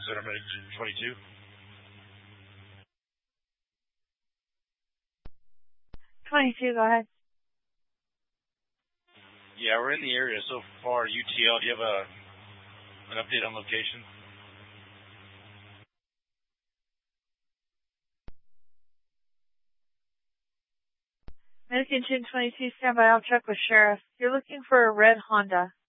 Center Medication 22. Go ahead. Yeah, we're in the area so far. UTL, do you have an update on location? Medication 22, standby. I'll check with Sheriff. You're looking for a red Honda.